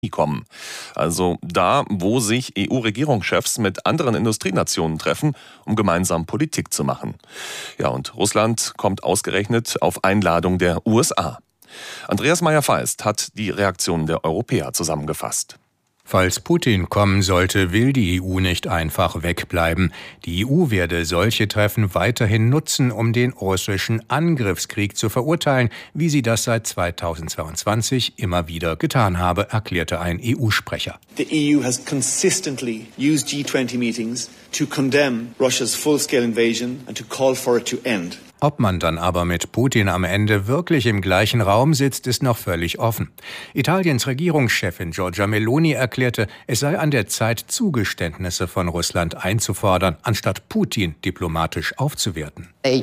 kommen. Also da, wo sich EU-Regierungschefs mit anderen Industrienationen treffen, um gemeinsam Politik zu machen. Ja, und Russland kommt ausgerechnet auf Einladung der USA. Andreas Meyer-Feist hat die Reaktionen der Europäer zusammengefasst. Falls Putin kommen sollte, will die EU nicht einfach wegbleiben. Die EU werde solche Treffen weiterhin nutzen, um den russischen Angriffskrieg zu verurteilen, wie sie das seit 2022 immer wieder getan habe, erklärte ein EU-Sprecher. The EU has consistently used G20 meetings to condemn Russia's full-scale invasion and to call for it to end. Ob man dann aber mit Putin am Ende wirklich im gleichen Raum sitzt, ist noch völlig offen. Italiens Regierungschefin Giorgia Meloni erklärte, es sei an der Zeit, Zugeständnisse von Russland einzufordern, anstatt Putin diplomatisch aufzuwerten. Sie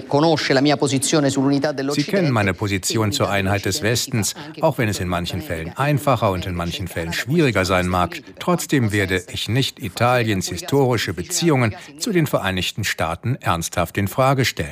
kennen meine Position zur Einheit des Westens, auch wenn es in manchen Fällen einfacher und in manchen Fällen schwieriger sein mag. Trotzdem werde ich nicht Italiens historische Beziehungen zu den Vereinigten Staaten ernsthaft in Frage stellen.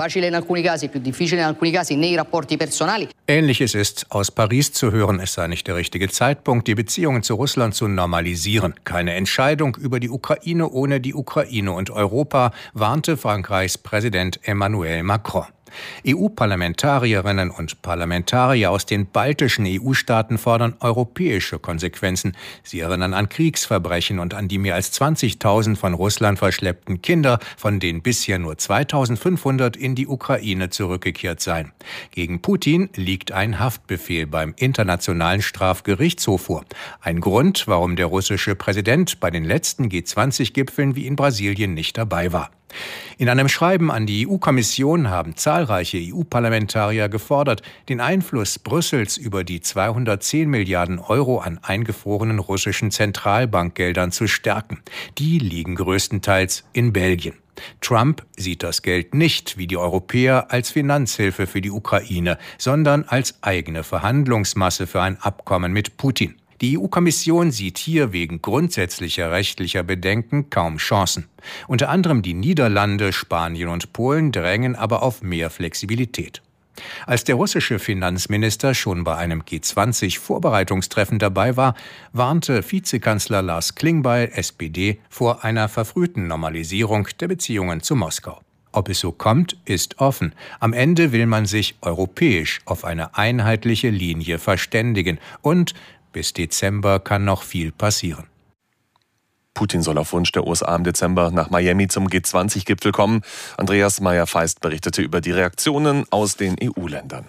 Ähnliches ist aus Paris zu hören, es sei nicht der richtige Zeitpunkt, die Beziehungen zu Russland zu normalisieren. Keine Entscheidung über die Ukraine ohne die Ukraine und Europa, warnte Frankreichs Präsident Emmanuel Macron. EU-Parlamentarierinnen und Parlamentarier aus den baltischen EU-Staaten fordern europäische Konsequenzen. Sie erinnern an Kriegsverbrechen und an die mehr als 20.000 von Russland verschleppten Kinder, von denen bisher nur 2.500 in die Ukraine zurückgekehrt seien. Gegen Putin liegt ein Haftbefehl beim Internationalen Strafgerichtshof vor. Ein Grund, warum der russische Präsident bei den letzten G20-Gipfeln wie in Brasilien nicht dabei war. In einem Schreiben an die EU-Kommission haben zahlreiche EU-Parlamentarier gefordert, den Einfluss Brüssels über die 210 Milliarden Euro an eingefrorenen russischen Zentralbankgeldern zu stärken. Die liegen größtenteils in Belgien. Trump sieht das Geld nicht, wie die Europäer, als Finanzhilfe für die Ukraine, sondern als eigene Verhandlungsmasse für ein Abkommen mit Putin. Die EU-Kommission sieht hier wegen grundsätzlicher rechtlicher Bedenken kaum Chancen. Unter anderem die Niederlande, Spanien und Polen drängen aber auf mehr Flexibilität. Als der russische Finanzminister schon bei einem G20-Vorbereitungstreffen dabei war, warnte Vizekanzler Lars Klingbeil, SPD, vor einer verfrühten Normalisierung der Beziehungen zu Moskau. Ob es so kommt, ist offen. Am Ende will man sich europäisch auf eine einheitliche Linie verständigen und bis Dezember kann noch viel passieren. Putin soll auf Wunsch der USA im Dezember nach Miami zum G20-Gipfel kommen. Andreas Meyer-Feist berichtete über die Reaktionen aus den EU-Ländern.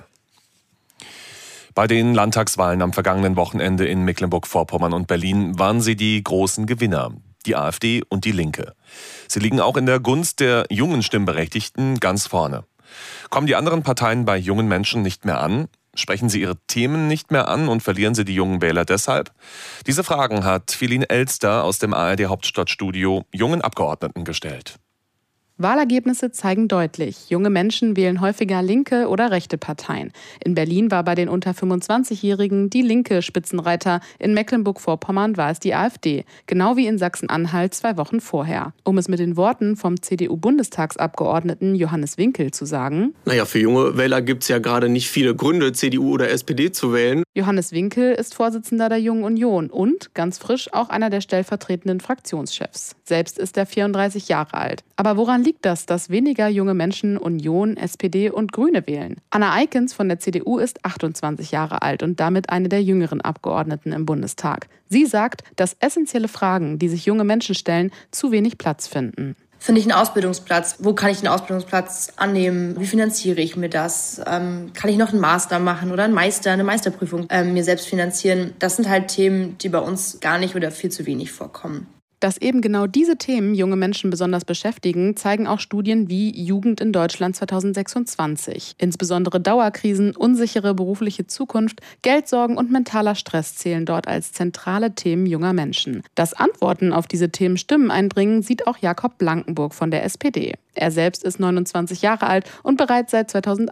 Bei den Landtagswahlen am vergangenen Wochenende in Mecklenburg-Vorpommern und Berlin waren sie die großen Gewinner, die AfD und die Linke. Sie liegen auch in der Gunst der jungen Stimmberechtigten ganz vorne. Kommen die anderen Parteien bei jungen Menschen nicht mehr an? Sprechen sie ihre Themen nicht mehr an und verlieren sie die jungen Wähler deshalb? Diese Fragen hat Philine Elster aus dem ARD-Hauptstadtstudio jungen Abgeordneten gestellt. Wahlergebnisse zeigen deutlich, junge Menschen wählen häufiger linke oder rechte Parteien. In Berlin war bei den unter 25-Jährigen die Linke Spitzenreiter, in Mecklenburg-Vorpommern war es die AfD, genau wie in Sachsen-Anhalt 2 Wochen vorher. Um es mit den Worten vom CDU-Bundestagsabgeordneten Johannes Winkel zu sagen: Für junge Wähler gibt es ja gerade nicht viele Gründe, CDU oder SPD zu wählen. Johannes Winkel ist Vorsitzender der Jungen Union und, ganz frisch, auch einer der stellvertretenden Fraktionschefs. Selbst ist er 34 Jahre alt. Aber woran liegt das, dass weniger junge Menschen Union, SPD und Grüne wählen? Anna Eikens von der CDU ist 28 Jahre alt und damit eine der jüngeren Abgeordneten im Bundestag. Sie sagt, dass essentielle Fragen, die sich junge Menschen stellen, zu wenig Platz finden. Finde ich einen Ausbildungsplatz? Wo kann ich einen Ausbildungsplatz annehmen? Wie finanziere ich mir das? Kann ich noch einen Master machen oder eine Meisterprüfung mir selbst finanzieren? Das sind halt Themen, die bei uns gar nicht oder viel zu wenig vorkommen. Dass eben genau diese Themen junge Menschen besonders beschäftigen, zeigen auch Studien wie Jugend in Deutschland 2026. Insbesondere Dauerkrisen, unsichere berufliche Zukunft, Geldsorgen und mentaler Stress zählen dort als zentrale Themen junger Menschen. Dass Antworten auf diese Themen Stimmen einbringen, sieht auch Jakob Blankenburg von der SPD. Er selbst ist 29 Jahre alt und bereits seit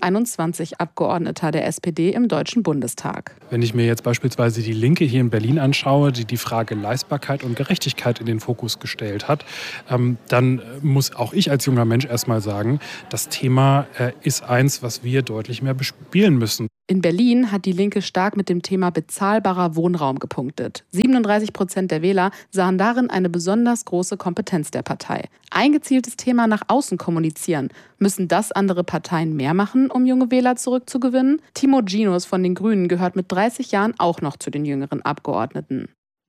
2021 Abgeordneter der SPD im Deutschen Bundestag. Wenn ich mir jetzt beispielsweise die Linke hier in Berlin anschaue, die die Frage Leistbarkeit und Gerechtigkeit in den Fokus gestellt hat, dann muss auch ich als junger Mensch erstmal sagen, das Thema ist eins, was wir deutlich mehr bespielen müssen. In Berlin hat die Linke stark mit dem Thema bezahlbarer Wohnraum gepunktet. 37% der Wähler sahen darin eine besonders große Kompetenz der Partei. Ein gezieltes Thema nach außen kommunizieren. Müssen das andere Parteien mehr machen, um junge Wähler zurückzugewinnen? Timo Ginos von den Grünen gehört mit 30 Jahren auch noch zu den jüngeren Abgeordneten.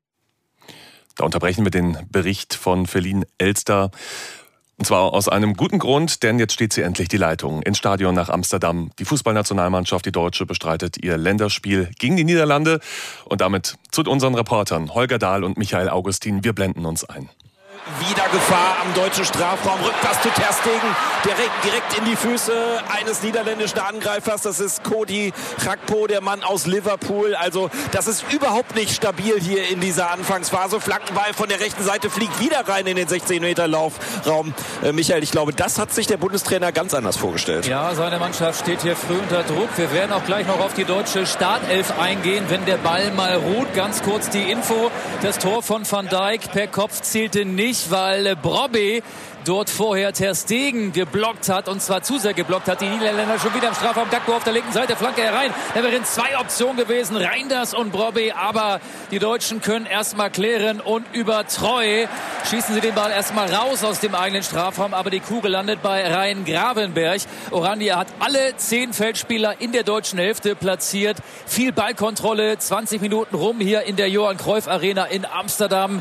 Da unterbrechen wir den Bericht von Feline Elster. Und zwar aus einem guten Grund, denn jetzt steht sie endlich die Leitung ins Stadion nach Amsterdam. Die Fußballnationalmannschaft, die Deutsche, bestreitet ihr Länderspiel gegen die Niederlande. Und damit zu unseren Reportern Holger Dahl und Michael Augustin. Wir blenden uns ein. Wieder Gefahr am deutschen Strafraum. Rückpass zu Ter Stegen. Direkt in die Füße eines niederländischen Angreifers. Das ist Cody Gakpo, der Mann aus Liverpool. Also das ist überhaupt nicht stabil hier in dieser Anfangsphase. Flankenball von der rechten Seite fliegt wieder rein in den 16-Meter-Laufraum. Michael, ich glaube, das hat sich der Bundestrainer ganz anders vorgestellt. Ja, seine Mannschaft steht hier früh unter Druck. Wir werden auch gleich noch auf die deutsche Startelf eingehen, wenn der Ball mal ruht. Ganz kurz die Info. Das Tor von Van Dijk per Kopf zählte nicht, weil Brobbey dort vorher Ter Stegen geblockt hat, und zwar zu sehr geblockt hat. Die Niederländer schon wieder im Strafraum. Gakpo auf der linken Seite, Flanke herein. Da wären 2 Optionen gewesen, Reinders und Brobbey, aber die Deutschen können erstmal klären und über Treu schießen sie den Ball erstmal raus aus dem eigenen Strafraum, aber die Kugel landet bei Rhein Gravenberg. Oranje hat alle 10 Feldspieler in der deutschen Hälfte platziert. Viel Ballkontrolle, 20 Minuten rum hier in der Johan Cruyff Arena in Amsterdam.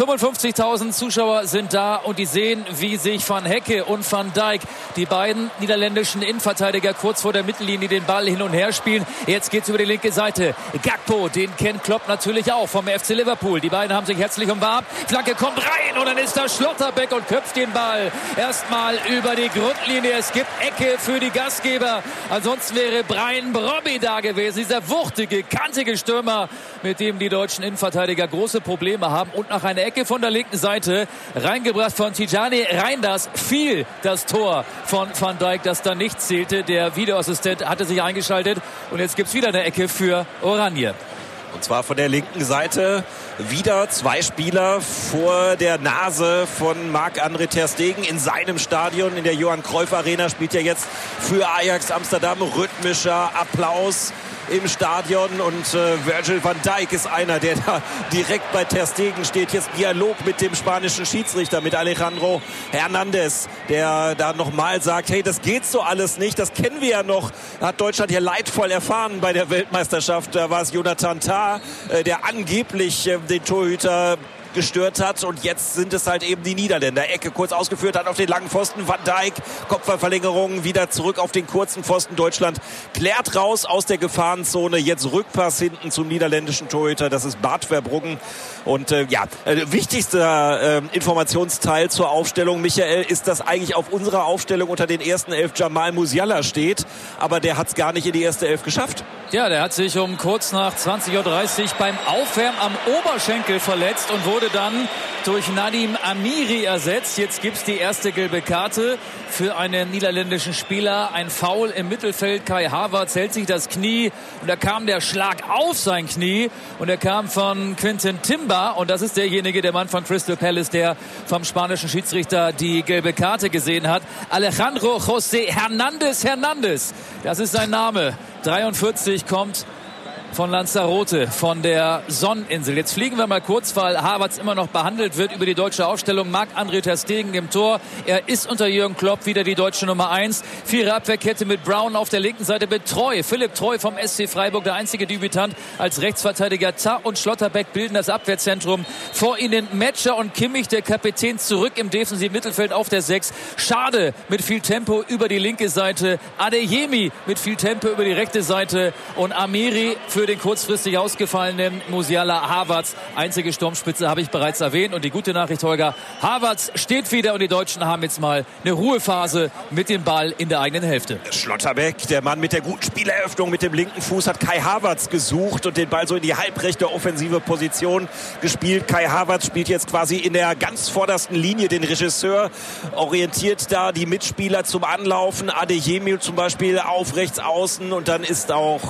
55.000 Zuschauer sind da und die sehen, wie sich Van Hecke und Van Dijk, die beiden niederländischen Innenverteidiger, kurz vor der Mittellinie den Ball hin und her spielen. Jetzt geht's über die linke Seite. Gakpo, den kennt Klopp natürlich auch vom FC Liverpool. Die beiden haben sich herzlich umarmt. Flanke kommt rein und dann ist da Schlotterbeck und köpft den Ball erstmal über die Grundlinie. Es gibt Ecke für die Gastgeber. Ansonsten wäre Brian Brobbey da gewesen. Dieser wuchtige, kantige Stürmer, mit dem die deutschen Innenverteidiger große Probleme haben. Und nach einer Ecke von der linken Seite, reingebracht von Tijani Reinders, fiel das Tor von Van Dijk, das dann nicht zählte. Der Videoassistent hatte sich eingeschaltet und jetzt gibt es wieder eine Ecke für Oranje. Und zwar von der linken Seite wieder 2 Spieler vor der Nase von Marc-André Ter Stegen in seinem Stadion. In der Johan Cruyff Arena spielt er jetzt für Ajax Amsterdam. Rhythmischer Applaus im Stadion und Virgil van Dijk ist einer, der da direkt bei Ter Stegen steht. Jetzt Dialog mit dem spanischen Schiedsrichter, mit Alejandro Hernandez, der da nochmal sagt, hey, das geht so alles nicht, das kennen wir ja noch, hat Deutschland ja leidvoll erfahren bei der Weltmeisterschaft. Da war es Jonathan Tah, der angeblich den Torhüter gestört hat, und jetzt sind es halt eben die Niederländer. Ecke kurz ausgeführt hat auf den langen Pfosten. Van Dijk, Kopfballverlängerung, wieder zurück auf den kurzen Pfosten. Deutschland klärt raus aus der Gefahrenzone. Jetzt Rückpass hinten zum niederländischen Torhüter. Das ist Bart Verbruggen. Und wichtigster Informationsteil zur Aufstellung, Michael, ist, dass eigentlich auf unserer Aufstellung unter den ersten 11 Jamal Musiala steht. Aber der hat es gar nicht in die erste 11 geschafft. Ja, der hat sich um kurz nach 20.30 Uhr beim Aufwärmen am Oberschenkel verletzt und wurde dann durch Nadim Amiri ersetzt. Jetzt gibt's die erste gelbe Karte für einen niederländischen Spieler. Ein Foul im Mittelfeld. Kai Havertz hält sich das Knie und da kam der Schlag auf sein Knie und er kam von Quinten Timber, und das ist derjenige, der Mann von Crystal Palace, der vom spanischen Schiedsrichter die gelbe Karte gesehen hat. Alejandro José Hernandez, das ist sein Name. 43, kommt von Lanzarote, von der Sonneninsel. Jetzt fliegen wir mal kurz, weil Havertz immer noch behandelt wird, über die deutsche Aufstellung. Marc-André Ter Stegen im Tor. Er ist unter Jürgen Klopp wieder die deutsche Nummer 1. 4er Abwehrkette mit Brown auf der linken Seite mit Treu. Philipp Treu vom SC Freiburg, der einzige Debütant als Rechtsverteidiger. Tah und Schlotterbeck bilden das Abwehrzentrum. Vor ihnen Metscher und Kimmich, der Kapitän, zurück im defensiven Mittelfeld auf der 6. Schade mit viel Tempo über die linke Seite. Adeyemi mit viel Tempo über die rechte Seite. Und Amiri für den kurzfristig ausgefallenen Musiala. Havertz, einzige Sturmspitze, habe ich bereits erwähnt. Und die gute Nachricht, Holger, Havertz steht wieder und die Deutschen haben jetzt mal eine Ruhephase mit dem Ball in der eigenen Hälfte. Schlotterbeck, der Mann mit der guten Spieleröffnung mit dem linken Fuß, hat Kai Havertz gesucht und den Ball so in die halbrechte offensive Position gespielt. Kai Havertz spielt jetzt quasi in der ganz vordersten Linie den Regisseur, orientiert da die Mitspieler zum Anlaufen. Adeyemi zum Beispiel auf rechts außen, und dann ist auch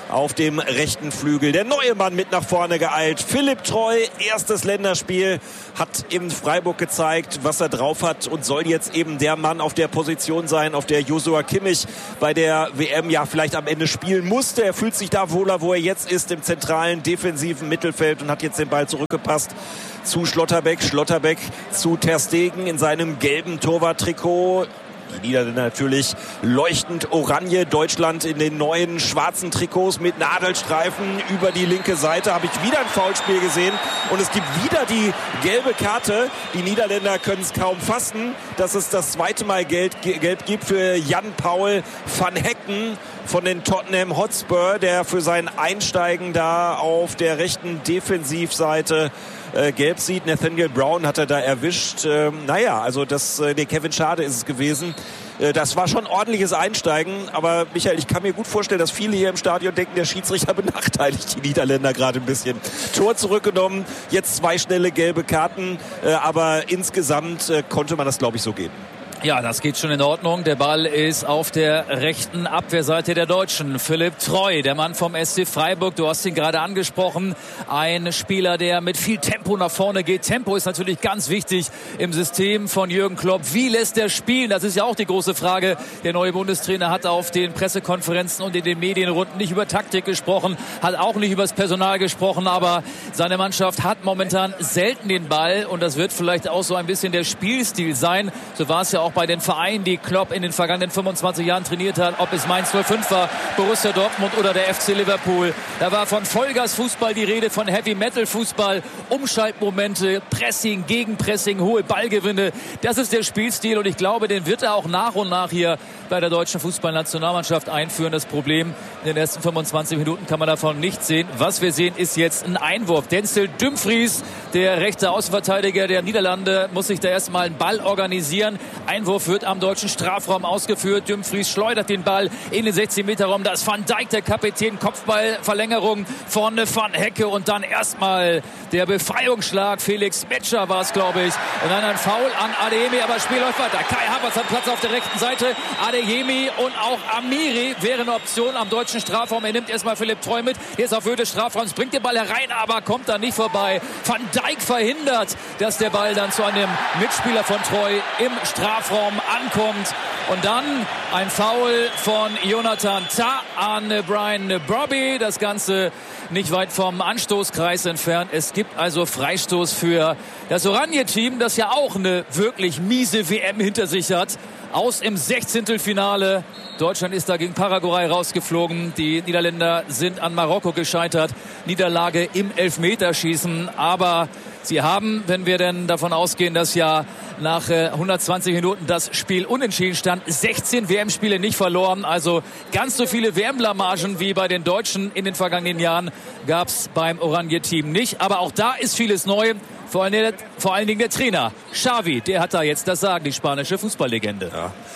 auf dem rechten Flügel. Der neue Mann mit nach vorne geeilt. Philipp Troy, erstes Länderspiel, hat in Freiburg gezeigt, was er drauf hat und soll jetzt eben der Mann auf der Position sein, auf der Joshua Kimmich bei der WM ja vielleicht am Ende spielen musste. Er fühlt sich da wohler, wo er jetzt ist, im zentralen defensiven Mittelfeld und hat jetzt den Ball zurückgepasst zu Schlotterbeck. Schlotterbeck zu Ter Stegen in seinem gelben Torwarttrikot. Die Niederländer natürlich leuchtend oranje. Deutschland in den neuen schwarzen Trikots mit Nadelstreifen über die linke Seite. Habe ich wieder ein Foulspiel gesehen. Und es gibt wieder die gelbe Karte. Die Niederländer können es kaum fassen, dass es das zweite Mal gelb gibt für Jan-Paul van Hekken von den Tottenham Hotspur, der für sein Einsteigen da auf der rechten Defensivseite gelb sieht. Nathaniel Brown hat er da erwischt. Also Kevin Schade ist es gewesen. Das war schon ein ordentliches Einsteigen. Aber Michael, ich kann mir gut vorstellen, dass viele hier im Stadion denken, der Schiedsrichter benachteiligt die Niederländer gerade ein bisschen. Tor zurückgenommen, jetzt 2 schnelle gelbe Karten. Aber insgesamt konnte man das, glaube ich, so geben. Ja, das geht schon in Ordnung. Der Ball ist auf der rechten Abwehrseite der Deutschen. Philipp Troy, der Mann vom SC Freiburg. Du hast ihn gerade angesprochen. Ein Spieler, der mit viel Tempo nach vorne geht. Tempo ist natürlich ganz wichtig im System von Jürgen Klopp. Wie lässt er spielen? Das ist ja auch die große Frage. Der neue Bundestrainer hat auf den Pressekonferenzen und in den Medienrunden nicht über Taktik gesprochen, hat auch nicht über das Personal gesprochen, aber seine Mannschaft hat momentan selten den Ball und das wird vielleicht auch so ein bisschen der Spielstil sein. So war es ja auch bei den Vereinen, die Klopp in den vergangenen 25 Jahren trainiert hat, ob es Mainz 05 war, Borussia Dortmund oder der FC Liverpool. Da war von Vollgas-Fußball die Rede, von Heavy-Metal-Fußball, Umschaltmomente, Pressing, Gegenpressing, hohe Ballgewinne. Das ist der Spielstil und ich glaube, den wird er auch nach und nach hier bei der deutschen Fußballnationalmannschaft einführen. Das Problem, in den ersten 25 Minuten kann man davon nichts sehen. Was wir sehen, ist jetzt ein Einwurf. Denzel Dumfries, der rechte Außenverteidiger der Niederlande, muss sich da erstmal einen Ball organisieren. Einwurf wird am deutschen Strafraum ausgeführt. Dumfries schleudert den Ball in den 16-Meter-Raum. Da ist Van Dijk, der Kapitän. Kopfballverlängerung von Van Hecke und dann erstmal der Befreiungsschlag. Felix Metscher war es, glaube ich. Und dann ein Foul an Adeyemi, aber das Spiel läuft weiter. Kai Havertz hat Platz auf der rechten Seite. Adeyemi und auch Amiri wäre eine Option am deutschen Strafraum. Er nimmt erstmal Philipp Troy mit. Hier ist auf Höhe des Strafraums, bringt den Ball herein, aber kommt dann nicht vorbei. Van Dijk verhindert, dass der Ball dann zu einem Mitspieler von Troy im Strafraum ankommt. Und dann ein Foul von Jonathan Tah an Brian Brobby. Das Ganze nicht weit vom Anstoßkreis entfernt. Es gibt also Freistoß für das Oranje-Team, das ja auch eine wirklich miese WM hinter sich hat. Aus im 16. Finale. Deutschland ist da gegen Paraguay rausgeflogen. Die Niederländer sind an Marokko gescheitert. Niederlage im Elfmeterschießen. Aber sie haben, wenn wir denn davon ausgehen, dass ja nach 120 Minuten das Spiel unentschieden stand, 16 WM-Spiele nicht verloren. Also ganz so viele WM-Blamagen wie bei den Deutschen in den vergangenen Jahren gab es beim Oranje-Team nicht. Aber auch da ist vieles neu. Vor allen Dingen der Trainer Xavi, der hat da jetzt das Sagen, die spanische Fußballlegende.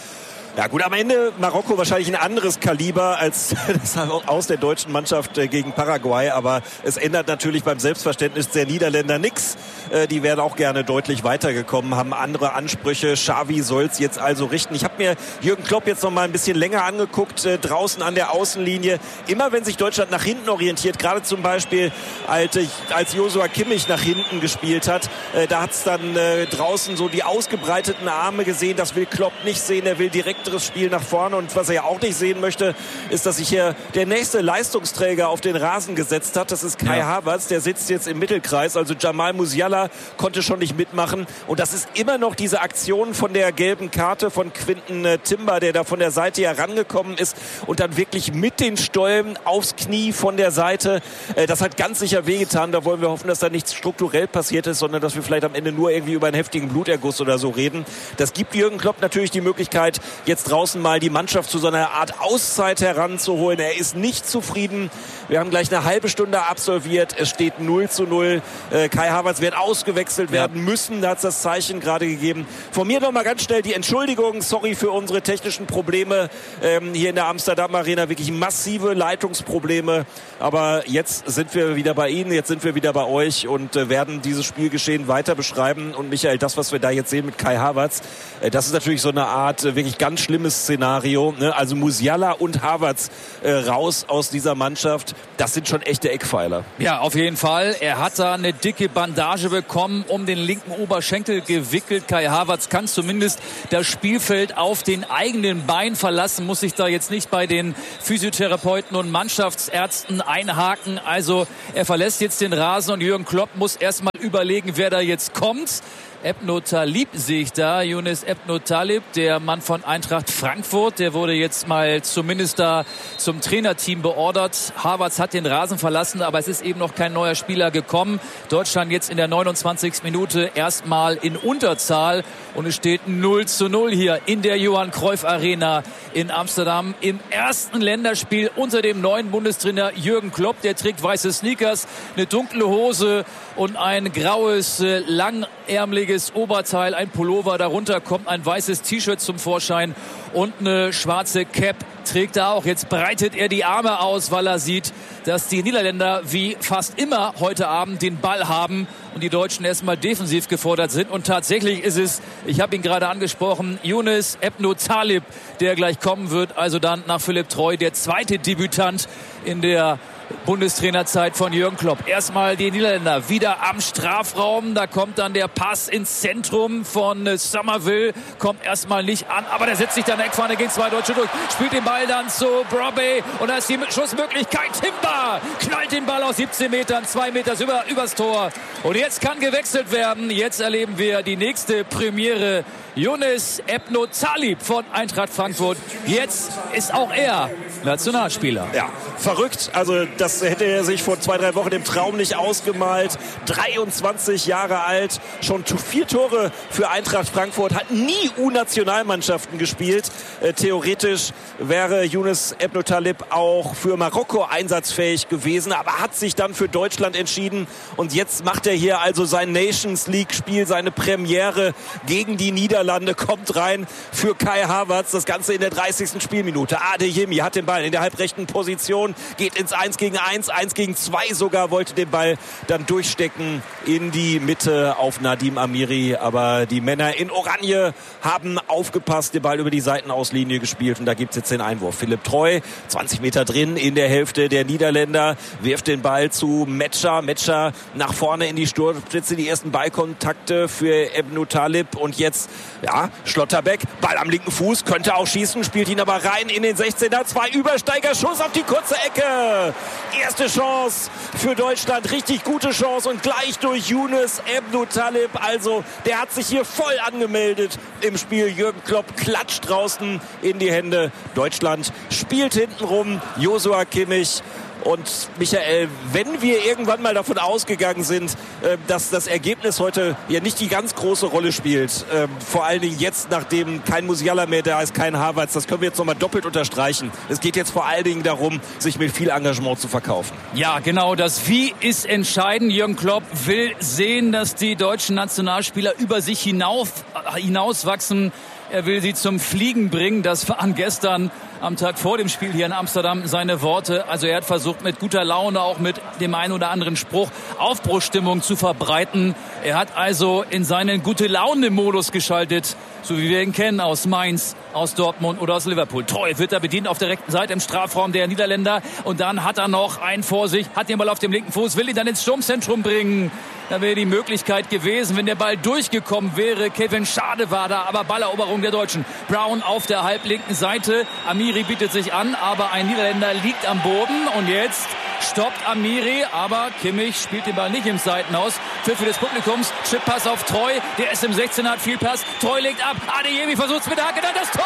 Ja gut, am Ende Marokko wahrscheinlich ein anderes Kaliber als das aus der deutschen Mannschaft gegen Paraguay, aber es ändert natürlich beim Selbstverständnis der Niederländer nichts. Die wären auch gerne deutlich weitergekommen, haben andere Ansprüche. Xavi soll's jetzt also richten. Ich habe mir Jürgen Klopp jetzt noch mal ein bisschen länger angeguckt, draußen an der Außenlinie. Immer wenn sich Deutschland nach hinten orientiert, gerade zum Beispiel als Joshua Kimmich nach hinten gespielt hat, da hat's dann draußen so die ausgebreiteten Arme gesehen. Das will Klopp nicht sehen, er will direkt Spiel nach vorne und was er ja auch nicht sehen möchte, ist, dass sich hier der nächste Leistungsträger auf den Rasen gesetzt hat. Das ist Kai Havertz, der sitzt jetzt im Mittelkreis, also Jamal Musiala konnte schon nicht mitmachen und das ist immer noch diese Aktion von der gelben Karte von Quinton Timber, der da von der Seite herangekommen ist und dann wirklich mit den Stollen aufs Knie von der Seite. Das hat ganz sicher wehgetan, da wollen wir hoffen, dass da nichts strukturell passiert ist, sondern dass wir vielleicht am Ende nur irgendwie über einen heftigen Bluterguss oder so reden. Das gibt Jürgen Klopp natürlich die Möglichkeit, jetzt draußen mal die Mannschaft zu so einer Art Auszeit heranzuholen. Er ist nicht zufrieden. Wir haben gleich eine halbe Stunde absolviert. Es steht 0:0. Kai Havertz wird ausgewechselt werden müssen. Da hat es das Zeichen gerade gegeben. Von mir noch mal ganz schnell die Entschuldigung. Sorry für unsere technischen Probleme hier in der Amsterdam Arena. Wirklich massive Leitungsprobleme. Aber jetzt sind wir wieder bei Ihnen. Jetzt sind wir wieder bei euch und werden dieses Spielgeschehen weiter beschreiben. Und Michael, das, was wir da jetzt sehen mit Kai Havertz, das ist natürlich so eine Art wirklich ganz schlimmes Szenario. Ne? Also Musiala und Havertz raus aus dieser Mannschaft. Das sind schon echte Eckpfeiler. Ja, auf jeden Fall. Er hat da eine dicke Bandage bekommen, um den linken Oberschenkel gewickelt. Kai Havertz kann zumindest das Spielfeld auf den eigenen Beinen verlassen, muss sich da jetzt nicht bei den Physiotherapeuten und Mannschaftsärzten einhaken. Also er verlässt jetzt den Rasen und Jürgen Klopp muss erstmal überlegen, wer da jetzt kommt. Ebno Talib sehe ich da, Younes Ebno Talib, der Mann von Eintracht Frankfurt, der wurde jetzt mal zumindest da zum Trainerteam beordert. Havertz hat den Rasen verlassen, aber es ist eben noch kein neuer Spieler gekommen. Deutschland jetzt in der 29. Minute erstmal in Unterzahl und es steht 0:0 hier in der Johann Cruyff Arena in Amsterdam im ersten Länderspiel unter dem neuen Bundestrainer Jürgen Klopp. Der trägt weiße Sneakers, eine dunkle Hose und ein graues, langärmeliges Oberteil, ein Pullover. Darunter kommt ein weißes T-Shirt zum Vorschein und eine schwarze Cap trägt er auch. Jetzt breitet er die Arme aus, weil er sieht, dass die Niederländer wie fast immer heute Abend den Ball haben und die Deutschen erstmal defensiv gefordert sind. Und tatsächlich ist es, ich habe ihn gerade angesprochen, Younes Ebno Talib, der gleich kommen wird. Also dann nach Philipp Treu der zweite Debütant in der Bundestrainerzeit von Jürgen Klopp. Erstmal die Niederländer wieder am Strafraum. Da kommt dann der Pass ins Zentrum von Somerville. Kommt erstmal nicht an, aber der setzt sich dann Eckfahne gegen zwei Deutsche durch. Spielt den Ball dann zu Brobbey und da ist die Schussmöglichkeit. Timber knallt den Ball aus 17 Metern, 2 Meter übers Tor. Und jetzt kann gewechselt werden. Jetzt erleben wir die nächste Premiere. Younes Ebno Talib von Eintracht Frankfurt. Jetzt ist auch er Nationalspieler. Ja, verrückt. Also das hätte er sich vor 2-3 Wochen im Traum nicht ausgemalt. 23 Jahre alt, schon 4 Tore für Eintracht Frankfurt, hat nie U-Nationalmannschaften gespielt. Theoretisch wäre Younes Ebno Talib auch für Marokko einsatzfähig gewesen, aber hat sich dann für Deutschland entschieden. Und jetzt macht er hier also sein Nations League-Spiel, seine Premiere gegen die Niederlande, kommt rein für Kai Havertz. Das Ganze in der 30. Spielminute. Adeyemi hat den Ball in der halbrechten Position, geht ins 1 gegen 1, 1 gegen 2 sogar, wollte den Ball dann durchstecken in die Mitte auf Nadim Amiri. Aber die Männer in Oranje haben aufgepasst, den Ball über die Seitenauslinie gespielt und da gibt es jetzt den Einwurf. Philipp Treu, 20 Meter drin in der Hälfte der Niederländer, wirft den Ball zu Metscher. Metscher nach vorne in die Sturmspitze, die ersten Ballkontakte für Ebno Talib und jetzt, ja, Schlotterbeck, Ball am linken Fuß, könnte auch schießen, spielt ihn aber rein in den 16er, 2 Übersteiger, Schuss auf die kurze Ecke. Erste Chance für Deutschland, richtig gute Chance und gleich durch Younes Ebno Talib. Also der hat sich hier voll angemeldet im Spiel. Jürgen Klopp klatscht draußen in die Hände. Deutschland spielt hintenrum. Joshua Kimmich. Und Michael, wenn wir irgendwann mal davon ausgegangen sind, dass das Ergebnis heute ja nicht die ganz große Rolle spielt, vor allen Dingen jetzt, nachdem kein Musiala mehr da ist, kein Havertz, das können wir jetzt nochmal doppelt unterstreichen. Es geht jetzt vor allen Dingen darum, sich mit viel Engagement zu verkaufen. Ja, genau, das Wie ist entscheidend. Jürgen Klopp will sehen, dass die deutschen Nationalspieler über sich hinauswachsen. Er will sie zum Fliegen bringen. Das waren gestern am Tag vor dem Spiel hier in Amsterdam seine Worte. Also er hat versucht, mit guter Laune, auch mit dem einen oder anderen Spruch, Aufbruchsstimmung zu verbreiten. Er hat also in seinen Gute-Laune-Modus geschaltet, so wie wir ihn kennen aus Mainz, aus Dortmund oder aus Liverpool. Treu wird er bedient auf der rechten Seite im Strafraum der Niederländer. Und dann hat er noch einen vor sich, hat den Ball auf dem linken Fuß, will ihn dann ins Sturmzentrum bringen. Da wäre die Möglichkeit gewesen, wenn der Ball durchgekommen wäre. Kevin Schade war da, aber Balleroberung der Deutschen. Brown auf der halblinken Seite. Amiri bietet sich an, aber ein Niederländer liegt am Boden. Und jetzt stoppt Amiri, aber Kimmich spielt den Ball nicht im Seitenhaus. Für des Publikums, Chippass auf Treu. Der ist im 16er, hat viel Pass. Treu legt ab. Adeyemi versucht es mit der Hacke, dann das Tor!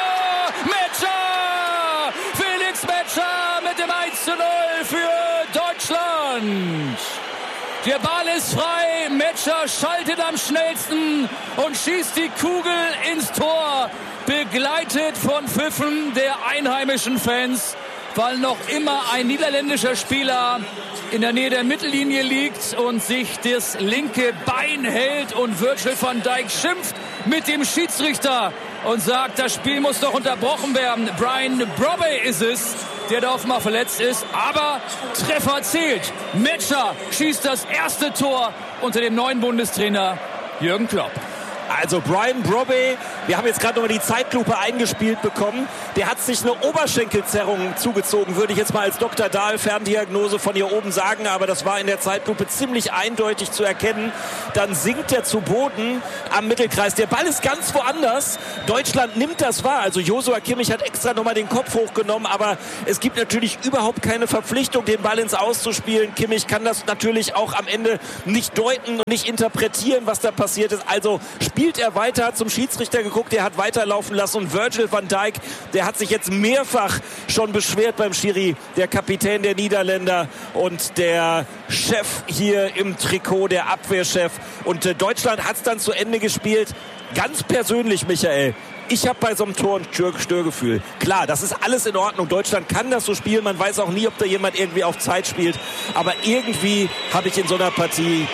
Metscher! Felix Metscher mit dem 1:0 für Deutschland. Der Ball ist frei, Metscher schaltet am schnellsten und schießt die Kugel ins Tor, begleitet von Pfiffen der einheimischen Fans, weil noch immer ein niederländischer Spieler in der Nähe der Mittellinie liegt und sich das linke Bein hält und Virgil van Dijk schimpft mit dem Schiedsrichter und sagt, das Spiel muss doch unterbrochen werden. Brian Brobbey ist es, der da offenbar verletzt ist, aber Treffer zählt. Metscher schießt das erste Tor unter dem neuen Bundestrainer Jürgen Klopp. Also Brian Brobby, wir haben jetzt gerade nochmal die Zeitlupe eingespielt bekommen. Der hat sich eine Oberschenkelzerrung zugezogen, würde ich jetzt mal als Dr. Dahl Ferndiagnose von hier oben sagen. Aber das war in der Zeitlupe ziemlich eindeutig zu erkennen. Dann sinkt er zu Boden am Mittelkreis. Der Ball ist ganz woanders. Deutschland nimmt das wahr. Also Joshua Kimmich hat extra nochmal den Kopf hochgenommen. Aber es gibt natürlich überhaupt keine Verpflichtung, den Ball ins Auszuspielen. Kimmich kann das natürlich auch am Ende nicht deuten und nicht interpretieren, was da passiert ist. Also spielt er weiter, hat zum Schiedsrichter geguckt, der hat weiterlaufen lassen. Und Virgil van Dijk, der hat sich jetzt mehrfach schon beschwert beim Schiri, der Kapitän der Niederländer und der Chef hier im Trikot, der Abwehrchef. Und Deutschland hat es dann zu Ende gespielt. Ganz persönlich, Michael, ich habe bei so einem Tor ein Störgefühl. Klar, das ist alles in Ordnung. Deutschland kann das so spielen. Man weiß auch nie, ob da jemand irgendwie auf Zeit spielt. Aber irgendwie habe ich in so einer Partie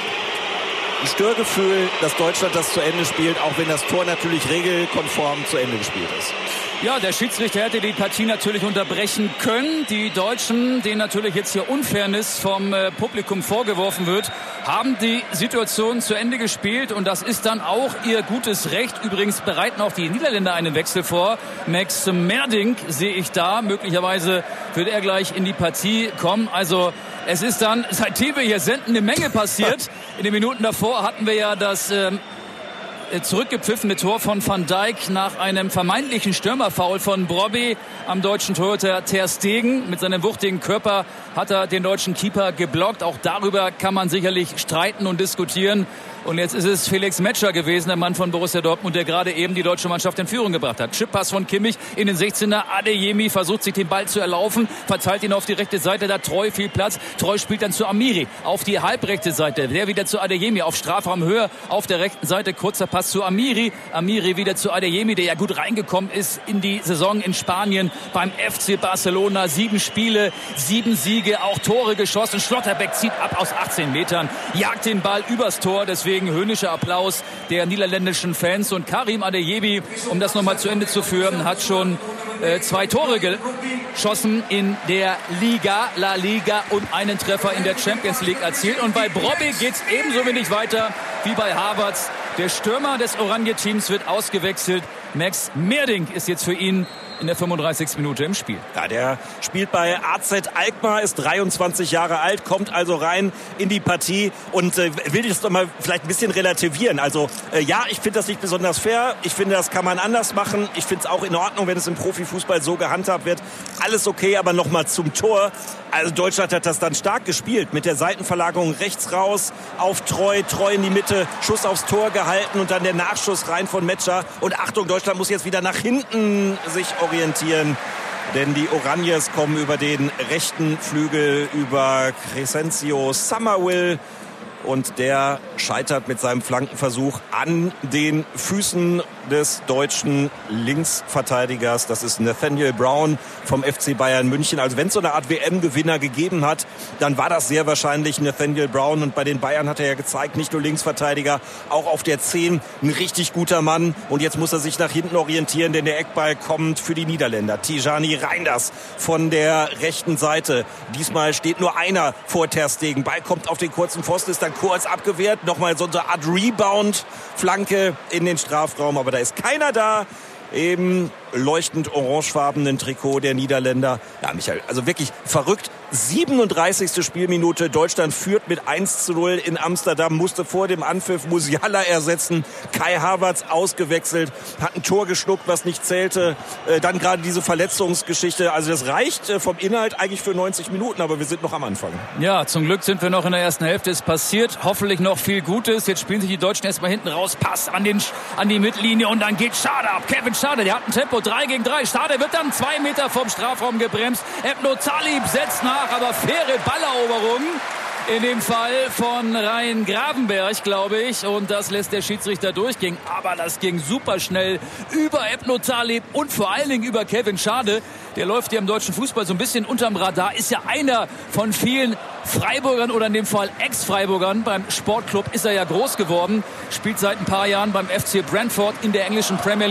ein Störgefühl, dass Deutschland das zu Ende spielt, auch wenn das Tor natürlich regelkonform zu Ende gespielt ist. Ja, der Schiedsrichter hätte die Partie natürlich unterbrechen können. Die Deutschen, denen natürlich jetzt hier Unfairness vom Publikum vorgeworfen wird, haben die Situation zu Ende gespielt und das ist dann auch ihr gutes Recht. Übrigens bereiten auch die Niederländer einen Wechsel vor. Max Merdink sehe ich da. Möglicherweise wird er gleich in die Partie kommen. Also es ist dann, seitdem wir hier senden, eine Menge passiert. In den Minuten davor hatten wir ja das zurückgepfiffene Tor von Van Dijk nach einem vermeintlichen Stürmerfoul von Brobby am deutschen Torhüter Ter Stegen. Mit seinem wuchtigen Körper hat er den deutschen Keeper geblockt. Auch darüber kann man sicherlich streiten und diskutieren. Und jetzt ist es Felix Metscher gewesen, der Mann von Borussia Dortmund, der gerade eben die deutsche Mannschaft in Führung gebracht hat. Chippass von Kimmich in den 16er. Adeyemi versucht sich den Ball zu erlaufen, verteilt ihn auf die rechte Seite, da Treu viel Platz. Treu spielt dann zu Amiri auf die halbrechte Seite. Der wieder zu Adeyemi auf Strafraumhöhe auf der rechten Seite. Kurzer Pass zu Amiri. Amiri wieder zu Adeyemi, der ja gut reingekommen ist in die Saison in Spanien beim FC Barcelona. 7 Spiele, 7 Siege, auch Tore geschossen. Schlotterbeck zieht ab aus 18 Metern, jagt den Ball übers Tor. Deswegen höhnischer Applaus der niederländischen Fans. Und Karim Adeyemi, um das nochmal zu Ende zu führen, hat schon 2 Tore geschossen in der La Liga und einen Treffer in der Champions League erzielt. Und bei Brobby geht es ebenso wenig weiter wie bei Havertz. Der Stürmer des Oranje-Teams wird ausgewechselt. Max Merdink ist jetzt für ihn in der 35. Minute im Spiel. Ja, der spielt bei AZ Alkmaar, ist 23 Jahre alt, kommt also rein in die Partie und will das doch mal vielleicht ein bisschen relativieren. Also ja, ich finde das nicht besonders fair. Ich finde, das kann man anders machen. Ich finde es auch in Ordnung, wenn es im Profifußball so gehandhabt wird. Alles okay, aber nochmal zum Tor. Also Deutschland hat das dann stark gespielt. Mit der Seitenverlagerung rechts raus, auf Treu in die Mitte, Schuss aufs Tor gehalten und dann der Nachschuss rein von Metscher. Und Achtung, Deutschland muss jetzt wieder nach hinten sich orientieren. Denn die Oranjes kommen über den rechten Flügel, über Crescencio Summerville. Und der scheitert mit seinem Flankenversuch an den Füßen des deutschen Linksverteidigers. Das ist Nathaniel Brown vom FC Bayern München. Also wenn es so eine Art WM-Gewinner gegeben hat, dann war das sehr wahrscheinlich Nathaniel Brown. Und bei den Bayern hat er ja gezeigt, nicht nur Linksverteidiger, auch auf der 10 ein richtig guter Mann. Und jetzt muss er sich nach hinten orientieren, denn der Eckball kommt für die Niederländer. Tijani Reinders von der rechten Seite. Diesmal steht nur einer vor Ter Stegen. Ball kommt auf den kurzen Pfosten, ist dann kurz abgewehrt. Nochmal so eine Art Rebound-Flanke in den Strafraum. Aber da ist keiner da. Im leuchtend orangefarbenen Trikot der Niederländer. Ja, Michael, also wirklich verrückt. 37. Spielminute. Deutschland führt mit 1:0 in Amsterdam, musste vor dem Anpfiff Musiala ersetzen. Kai Havertz ausgewechselt, hat ein Tor geschluckt, was nicht zählte. Dann gerade diese Verletzungsgeschichte. Also das reicht vom Inhalt eigentlich für 90 Minuten, aber wir sind noch am Anfang. Ja, zum Glück sind wir noch in der ersten Hälfte. Es passiert hoffentlich noch viel Gutes. Jetzt spielen sich die Deutschen erstmal hinten raus. Pass an die Mittellinie und dann geht Schade ab. Kevin Schade, der hat ein Tempo 3 gegen 3. Schade wird dann 2 Meter vom Strafraum gebremst. Ebno Talib setzt nach, aber faire Balleroberung. In dem Fall von Rhein Gravenberg, glaube ich. Und das lässt der Schiedsrichter durchgehen. Aber das ging super schnell über Ebno Talib und vor allen Dingen über Kevin Schade. Der läuft hier im deutschen Fußball so ein bisschen unterm Radar. Ist ja einer von vielen Freiburgern oder in dem Fall Ex-Freiburgern. Beim Sportclub ist er ja groß geworden. Spielt seit ein paar Jahren beim FC Brentford in der englischen Premier League.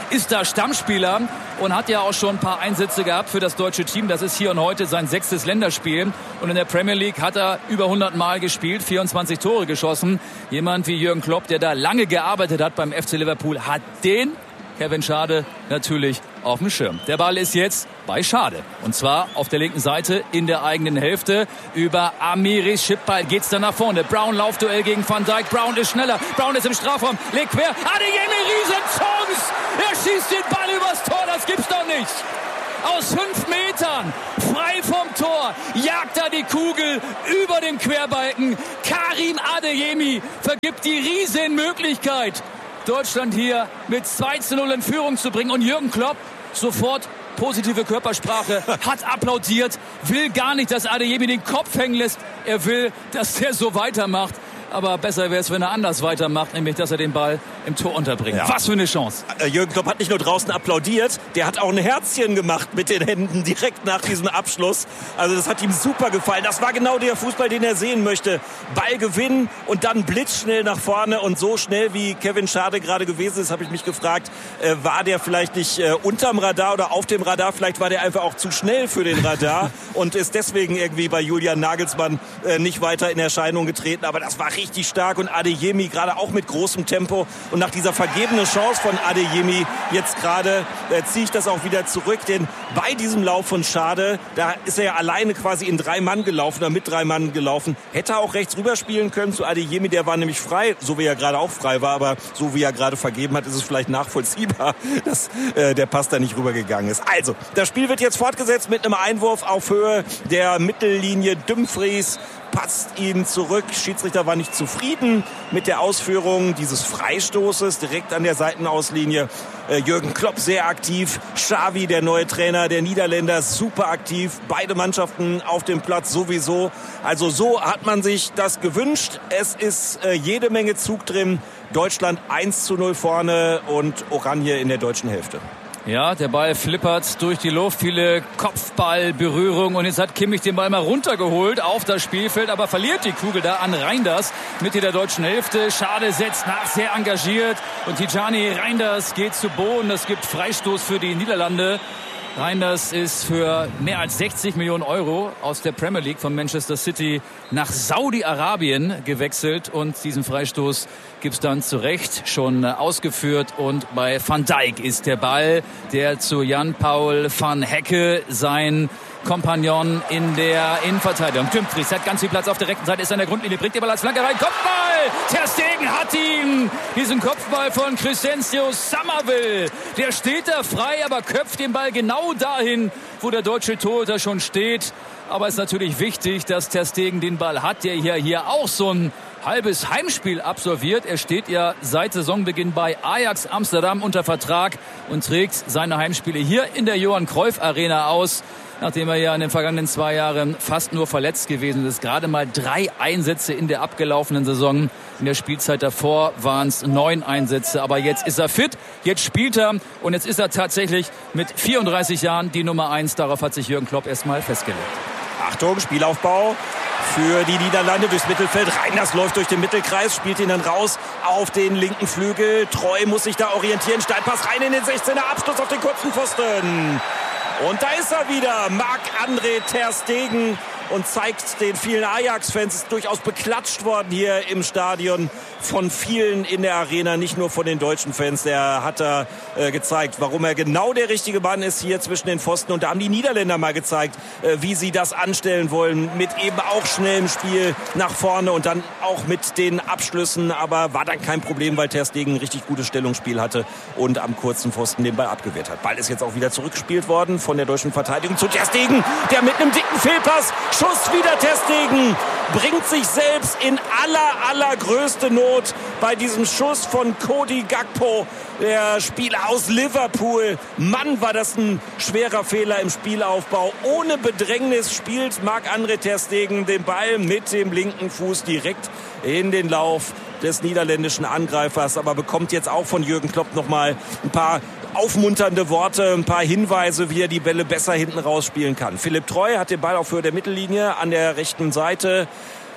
ist da Stammspieler und hat ja auch schon ein paar Einsätze gehabt für das deutsche Team. Das ist hier und heute sein 6. Länderspiel. Und in der Premier League hat er über 100 Mal gespielt, 24 Tore geschossen. Jemand wie Jürgen Klopp, der da lange gearbeitet hat beim FC Liverpool, hat den Kevin Schade natürlich auf dem Schirm. Der Ball ist jetzt bei Schade. Und zwar auf der linken Seite in der eigenen Hälfte. Über Amiris Schippball geht's dann nach vorne. Brown Laufduell gegen Van Dijk. Brown ist schneller. Brown ist im Strafraum. Legt quer. Adeyemi, Riesenchance. Er schießt den Ball übers Tor. Das gibt's doch nicht. Aus 5 Metern, frei vom Tor, jagt er die Kugel über den Querbalken. Karim Adeyemi vergibt die Riesenmöglichkeit, Deutschland hier mit 2:0 in Führung zu bringen. Und Jürgen Klopp sofort positive Körpersprache, hat applaudiert, will gar nicht, dass Adeyemi den Kopf hängen lässt. Er will, dass der so weitermacht. Aber besser wäre es, wenn er anders weitermacht, nämlich dass er den Ball im Tor unterbringt. Ja. Was für eine Chance. Jürgen Klopp hat nicht nur draußen applaudiert, der hat auch ein Herzchen gemacht mit den Händen direkt nach diesem Abschluss. Also das hat ihm super gefallen. Das war genau der Fußball, den er sehen möchte. Ball gewinnen und dann blitzschnell nach vorne. Und so schnell wie Kevin Schade gerade gewesen ist, habe ich mich gefragt, war der vielleicht nicht unterm Radar oder auf dem Radar? Vielleicht war der einfach auch zu schnell für den Radar und ist deswegen irgendwie bei Julian Nagelsmann nicht weiter in Erscheinung getreten. Aber das war richtig stark und Adeyemi gerade auch mit großem Tempo. Und nach dieser vergebenen Chance von Adeyemi jetzt gerade ziehe ich das auch wieder zurück. Denn bei diesem Lauf von Schade, da ist er ja alleine quasi in 3 Mann gelaufen oder mit 3 Mann gelaufen. Hätte er auch rechts rüberspielen können zu Adeyemi, der war nämlich frei, so wie er gerade auch frei war. Aber so wie er gerade vergeben hat, ist es vielleicht nachvollziehbar, dass der Pass da nicht rübergegangen ist. Also, das Spiel wird jetzt fortgesetzt mit einem Einwurf auf Höhe der Mittellinie. Dumfries passt ihn zurück. Schiedsrichter war nicht zufrieden mit der Ausführung dieses Freistoßes direkt an der Seitenauslinie. Jürgen Klopp sehr aktiv. Xavi, der neue Trainer der Niederländer, super aktiv. Beide Mannschaften auf dem Platz sowieso. Also so hat man sich das gewünscht. Es ist jede Menge Zug drin. Deutschland 1:0 vorne und Oranje in der deutschen Hälfte. Ja, der Ball flippert durch die Luft, viele Kopfballberührungen und jetzt hat Kimmich den Ball mal runtergeholt auf das Spielfeld, aber verliert die Kugel da an Reinders, Mitte der deutschen Hälfte. Schade setzt nach, sehr engagiert und Tijani Reinders geht zu Boden. Es gibt Freistoß für die Niederlande. Reinders ist für mehr als 60 Millionen Euro aus der Premier League von Manchester City nach Saudi-Arabien gewechselt und diesen Freistoß gibt's dann zu Recht schon ausgeführt und bei Van Dijk ist der Ball, der zu Jan-Paul van Hecke, sein Kompagnon in der Innenverteidigung. Dumfries hat ganz viel Platz auf der rechten Seite, ist an der Grundlinie, bringt den Ball als Flanke rein, Kopfball! Ter Stegen hat ihn! Diesen Kopfball von Crescencio Somerville. Der steht da frei, aber köpft den Ball genau dahin, wo der deutsche Torhüter schon steht. Aber es ist natürlich wichtig, dass Ter Stegen den Ball hat, der hier auch so ein halbes Heimspiel absolviert. Er steht ja seit Saisonbeginn bei Ajax Amsterdam unter Vertrag und trägt seine Heimspiele hier in der Johann Cruyff Arena aus, nachdem er ja in den vergangenen 2 Jahren fast nur verletzt gewesen ist. Gerade mal 3 Einsätze in der abgelaufenen Saison. In der Spielzeit davor waren es 9 Einsätze. Aber jetzt ist er fit, jetzt spielt er und jetzt ist er tatsächlich mit 34 Jahren die Nummer 1. Darauf hat sich Jürgen Klopp erstmal festgelegt. Achtung, Spielaufbau für die Niederlande durchs Mittelfeld. Reinders läuft durch den Mittelkreis, spielt ihn dann raus auf den linken Flügel. Treu muss sich da orientieren. Steilpass rein in den 16er, Abschluss auf den kurzen Pfosten. Und da ist er wieder, Marc-André ter Stegen, und zeigt den vielen Ajax-Fans, ist durchaus beklatscht worden hier im Stadion von vielen in der Arena, nicht nur von den deutschen Fans. Der hat da gezeigt, warum er genau der richtige Mann ist hier zwischen den Pfosten. Und da haben die Niederländer mal gezeigt, wie sie das anstellen wollen, mit eben auch schnellem Spiel nach vorne und dann auch mit den Abschlüssen. Aber war dann kein Problem, weil ter Stegen ein richtig gutes Stellungsspiel hatte und am kurzen Pfosten den Ball abgewehrt hat. Ball ist jetzt auch wieder zurückgespielt worden von der deutschen Verteidigung zu ter Stegen, der mit einem dicken Fehlpass, Schuss wieder ter Stegen, bringt sich selbst in allergrößte Not bei diesem Schuss von Cody Gakpo, der Spieler aus Liverpool. Mann, war das ein schwerer Fehler im Spielaufbau. Ohne Bedrängnis spielt Marc-André ter Stegen den Ball mit dem linken Fuß direkt in den Lauf des niederländischen Angreifers, aber bekommt jetzt auch von Jürgen Klopp nochmal ein paar aufmunternde Worte, ein paar Hinweise, wie er die Bälle besser hinten rausspielen kann. Philipp Treu hat den Ball auf Höhe der Mittellinie an der rechten Seite.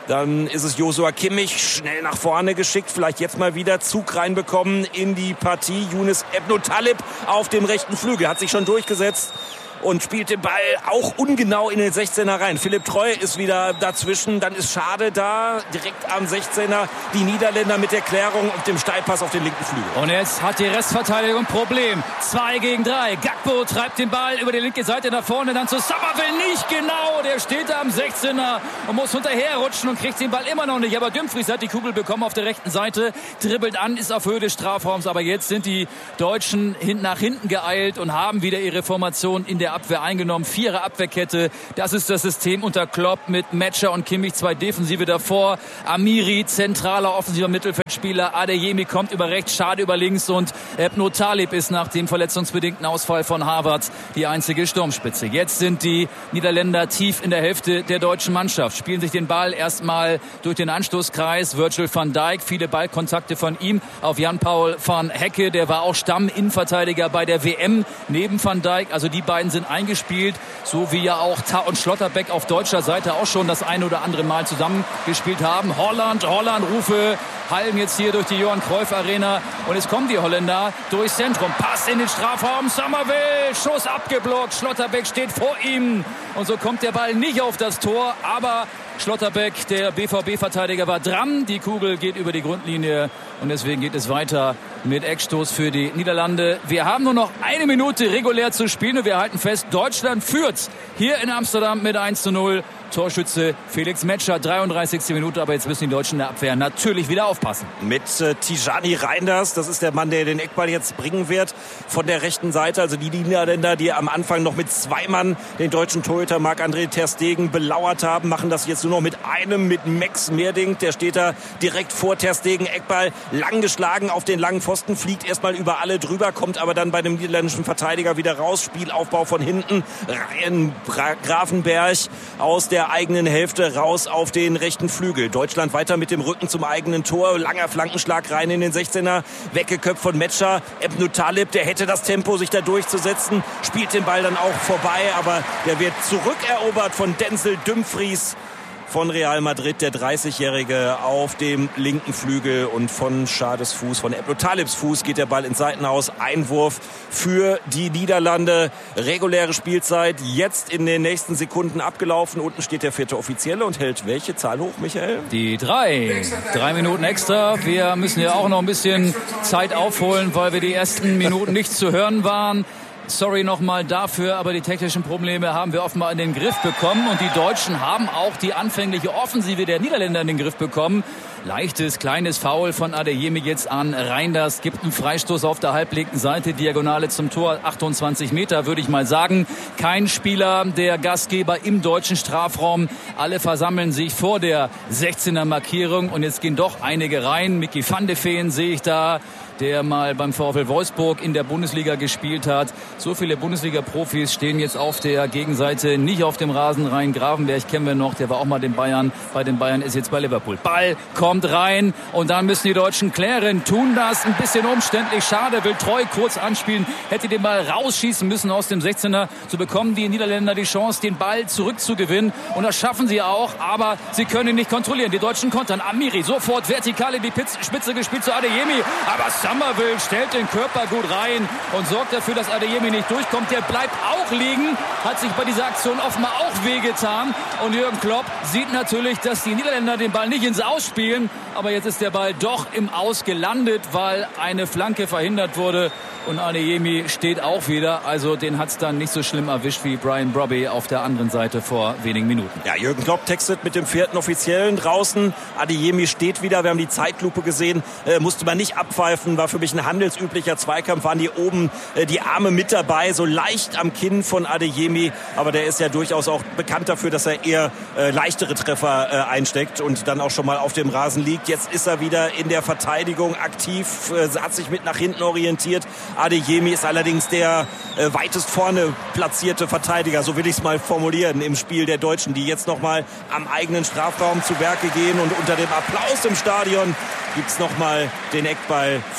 Dann ist es Joshua Kimmich, schnell nach vorne geschickt, vielleicht jetzt mal wieder Zug reinbekommen in die Partie. Yunus Ebnu Talib auf dem rechten Flügel, hat sich schon durchgesetzt und spielt den Ball auch ungenau in den 16er rein. Philipp Treu ist wieder dazwischen, dann ist Schade da, direkt am 16er. Die Niederländer mit der Klärung und dem Steilpass auf den linken Flügel. Und jetzt hat die Restverteidigung Problem. 2 gegen 3. Gakpo treibt den Ball über die linke Seite nach vorne, dann zu Somerville, nicht genau. Der steht da am 16er und muss hinterherrutschen und kriegt den Ball immer noch nicht. Aber Dumfries hat die Kugel bekommen auf der rechten Seite, dribbelt an, ist auf Höhe des Strafraums. Aber jetzt sind die Deutschen nach hinten geeilt und haben wieder ihre Formation in der Abwehr eingenommen. 4er Abwehrkette. Das ist das System unter Klopp mit Metscher und Kimmich, 2 Defensive davor. Amiri, zentraler offensiver Mittelfeldspieler. Adeyemi kommt über rechts, Schade über links und Ebnu Talib ist nach dem verletzungsbedingten Ausfall von Havertz die einzige Sturmspitze. Jetzt sind die Niederländer tief in der Hälfte der deutschen Mannschaft. Spielen sich den Ball erstmal durch den Anstoßkreis. Virgil van Dijk, viele Ballkontakte von ihm auf Jan-Paul van Hecke. Der war auch Stamm-Innenverteidiger bei der WM neben van Dijk. Also die beiden sind eingespielt, so wie ja auch Tah und Schlotterbeck auf deutscher Seite auch schon das eine oder andere Mal zusammengespielt haben. Holland, Rufe hallen jetzt hier durch die Johan Cruyff Arena und es kommen die Holländer durchs Zentrum. Pass in den Strafraum, Somerville, Schuss abgeblockt, Schlotterbeck steht vor ihm und so kommt der Ball nicht auf das Tor, aber Schlotterbeck, der BVB-Verteidiger, war dran. Die Kugel geht über die Grundlinie und deswegen geht es weiter mit Eckstoß für die Niederlande. Wir haben nur noch 1 Minute regulär zu spielen und wir halten fest, Deutschland führt hier in Amsterdam mit 1:0. Torschütze Felix Metscher, 33. Minute, aber jetzt müssen die Deutschen in der Abwehr natürlich wieder aufpassen. Mit Tijani Reinders, das ist der Mann, der den Eckball jetzt bringen wird von der rechten Seite. Also die Niederländer, die am Anfang noch mit 2 Mann den deutschen Torhüter Marc-André ter Stegen belauert haben, machen das jetzt nur noch mit einem, mit Max Meerdink. Der steht da direkt vor ter Stegen. Eckball lang geschlagen auf den langen Pfosten, fliegt erstmal über alle drüber, kommt aber dann bei dem niederländischen Verteidiger wieder raus. Spielaufbau von hinten. Ryan Grafenberg aus der eigenen Hälfte raus auf den rechten Flügel. Deutschland weiter mit dem Rücken zum eigenen Tor. Langer Flankenschlag rein in den 16er. Weggeköpft von Metscher. Ebnu Talib, der hätte das Tempo, sich da durchzusetzen. Spielt den Ball dann auch vorbei, aber der wird zurückerobert von Denzel Dumfries von Real Madrid, der 30-Jährige auf dem linken Flügel und von Schades Fuß, von Ebnu Talibs Fuß geht der Ball ins Seitenhaus. Einwurf für die Niederlande. Reguläre Spielzeit jetzt in den nächsten Sekunden abgelaufen. Unten steht der 4. Offizielle und hält welche Zahl hoch, Michael? Die 3. 3 Minuten extra. Wir müssen ja auch noch ein bisschen Zeit aufholen, weil wir die ersten Minuten nicht zu hören waren. Sorry nochmal dafür, aber die technischen Probleme haben wir offenbar in den Griff bekommen und die Deutschen haben auch die anfängliche Offensive der Niederländer in den Griff bekommen. Leichtes, kleines Foul von Adeyemi jetzt an Reinders, gibt einen Freistoß auf der halblinken Seite, Diagonale zum Tor, 28 Meter, würde ich mal sagen. Kein Spieler der Gastgeber im deutschen Strafraum. Alle versammeln sich vor der 16er Markierung und jetzt gehen doch einige rein. Micky van de Veen sehe ich da, der mal beim VfL Wolfsburg in der Bundesliga gespielt hat. So viele Bundesliga-Profis stehen jetzt auf der Gegenseite, nicht auf dem Rasen rein. Gravenberg kennen wir noch, der war auch mal den Bayern. Bei den Bayern ist jetzt bei Liverpool. Ball kommt rein und dann müssen die Deutschen klären. Tun das ein bisschen umständlich. Schade, will Treu kurz anspielen. Hätte den Ball rausschießen müssen aus dem 16er. So bekommen die Niederländer die Chance, den Ball zurückzugewinnen. Und das schaffen sie auch, aber sie können ihn nicht kontrollieren. Die Deutschen kontern. Amiri sofort vertikal in die Spitze gespielt zu Adeyemi. Aber Somerville stellt den Körper gut rein und sorgt dafür, dass Adeyemi nicht durchkommt. Der bleibt auch liegen, hat sich bei dieser Aktion offenbar auch wehgetan. Und Jürgen Klopp sieht natürlich, dass die Niederländer den Ball nicht ins Aus spielen. Aber jetzt ist der Ball doch im Aus gelandet, weil eine Flanke verhindert wurde. Und Adeyemi steht auch wieder. Also den hat es dann nicht so schlimm erwischt wie Brian Brobby auf der anderen Seite vor wenigen Minuten. Ja, Jürgen Klopp textet mit dem 4. Offiziellen draußen. Adeyemi steht wieder. Wir haben die Zeitlupe gesehen. Musste man nicht abpfeifen. War für mich ein handelsüblicher Zweikampf. Waren die oben die Arme mit dabei. So leicht am Kinn von Adeyemi. Aber der ist ja durchaus auch bekannt dafür, dass er eher leichtere Treffer einsteckt und dann auch schon mal auf dem Rasen liegt. Jetzt ist er wieder in der Verteidigung aktiv. Hat sich mit nach hinten orientiert. Adeyemi ist allerdings der weitest vorne platzierte Verteidiger, so will ich es mal formulieren, im Spiel der Deutschen, die jetzt nochmal am eigenen Strafraum zu Werke gehen. Und unter dem Applaus im Stadion gibt es nochmal den Eckball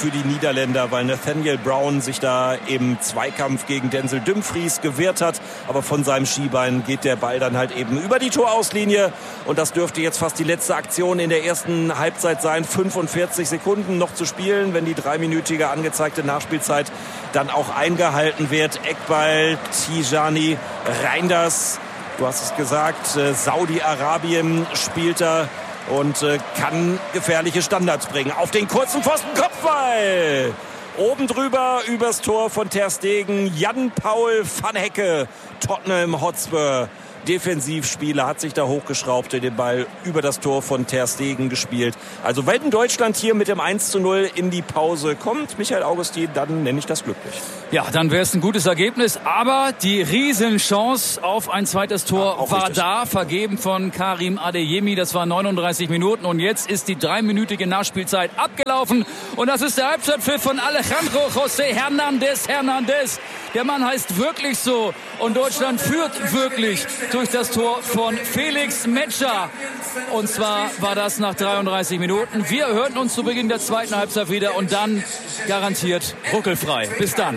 für die Niederländer, weil Nathaniel Brown sich da im Zweikampf gegen Denzel Dumfries gewehrt hat. Aber von seinem Schienbein geht der Ball dann halt eben über die Torauslinie. Und das dürfte jetzt fast die letzte Aktion in der ersten Halbzeit sein. 45 Sekunden noch zu spielen, wenn die 3-minütige angezeigte Nachspielzeit dann auch eingehalten wird. Eckball, Tijani Reinders. Du hast es gesagt, Saudi-Arabien spielt er und kann gefährliche Standards bringen. Auf den kurzen Pfosten, Kopfball! Oben drüber, übers Tor von Ter Stegen, Jan-Paul van Hecke, Tottenham Hotspur. Defensivspieler hat sich da hochgeschraubt, den Ball über das Tor von Ter Stegen gespielt. Also wenn Deutschland hier mit dem 1:0 in die Pause kommt, Michael Augustin, dann nenne ich das glücklich. Ja, dann wäre es ein gutes Ergebnis. Aber die Riesenchance auf ein zweites Tor war da, vergeben von Karim Adeyemi. Das war 39 Minuten und jetzt ist die 3-minütige Nachspielzeit abgelaufen. Und das ist der Halbzeitpfiff von Alejandro José Hernández. Der Mann heißt wirklich so und Deutschland führt wirklich durch das Tor von Felix Metscher. Und zwar war das nach 33 Minuten. Wir hörten uns zu Beginn der zweiten Halbzeit wieder und dann garantiert ruckelfrei. Bis dann.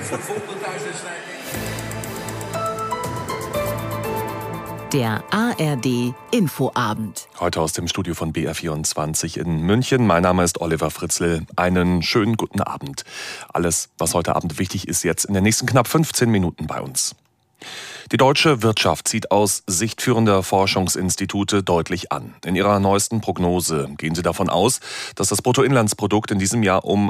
Der ARD Infoabend. Heute aus dem Studio von BR24 in München. Mein Name ist Oliver Fritzl. Einen schönen guten Abend. Alles, was heute Abend wichtig ist, jetzt in den nächsten knapp 15 Minuten bei uns. Die deutsche Wirtschaft zieht aus Sicht führender Forschungsinstitute deutlich an. In ihrer neuesten Prognose gehen sie davon aus, dass das Bruttoinlandsprodukt in diesem Jahr um